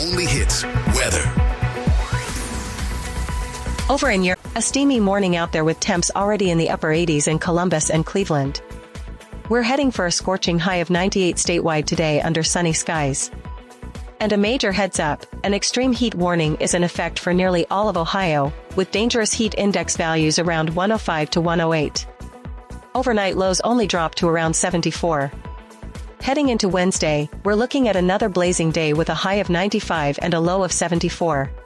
only hits weather. Over in Europe, a steamy morning out there with temps already in the upper 80s in Columbus and Cleveland. We're heading for a scorching high of 98 statewide today under sunny skies. And a major heads up, an extreme heat warning is in effect for nearly all of Ohio, with dangerous heat index values around 105 to 108. Overnight lows only drop to around 74. Heading into Wednesday, we're looking at another blazing day with a high of 95 and a low of 74.